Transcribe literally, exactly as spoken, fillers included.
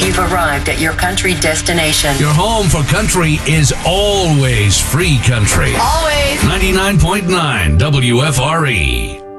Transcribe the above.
You've arrived at your country destination. Your home for country is always free country. Always. ninety-nine point nine W F R E.